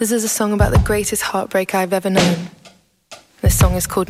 This is a song about the greatest heartbreak I've ever known. This song is called